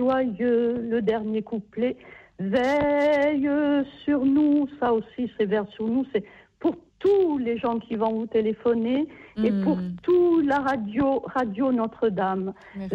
joyeux, le dernier couplet. Veille sur nous, ça aussi c'est vers sur nous, c'est pour tous les gens qui vont vous téléphoner et pour toute la radio Notre-Dame. Merci.